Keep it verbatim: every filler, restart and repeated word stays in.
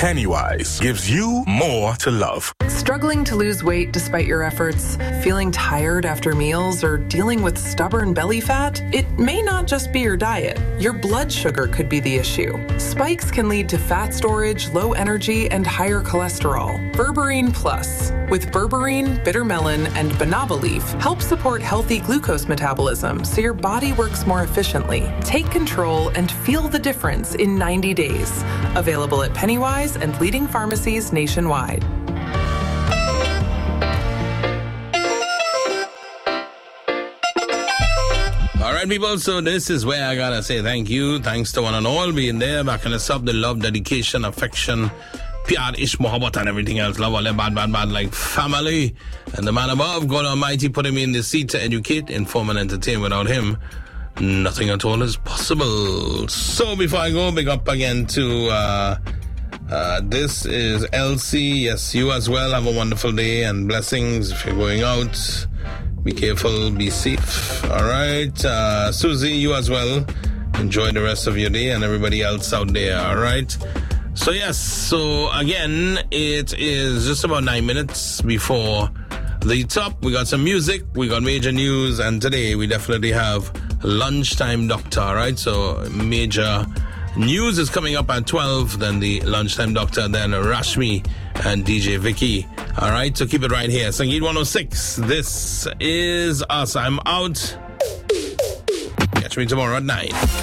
Pennywise gives you more to love. Struggling to lose weight despite your efforts, feeling tired after meals, or dealing with stubborn belly fat? It may not just be your diet. Your blood sugar could be the issue. Spikes can lead to fat storage, low energy, and higher cholesterol. Berberine Plus, with berberine, bitter melon, and banaba leaf, helps support healthy glucose metabolism so your body works more efficiently. Take control and feel the difference in ninety days. Available at Pennywise and leading pharmacies nationwide. All right, people, so this is where I gotta say thank you. Thanks to one and all being there, backing us up, the love, dedication, affection, Pyar, Ish, Mohabbat, and everything else. Love all that bad, bad, bad, like family. And the man above, God Almighty, putting me in the seat to educate, inform, and entertain. Without him, nothing at all is possible. So before I go, big up again to uh, uh, this is Elsie. Yes, you as well. Have a wonderful day and blessings if you're going out. Be careful, be safe. All right. Uh, Susie, you as well. Enjoy the rest of your day and everybody else out there. All right. So, yes. So, again, it is just about nine minutes before the top. We got some music. We got major news. And today we definitely have Lunchtime Doctor. All right. So, major news is coming up at twelve. Then the Lunchtime Doctor. Then Rashmi and D J Vicky. All right, so keep it right here. Sangeet one oh six. This is us. I'm out. Catch me tomorrow at nine.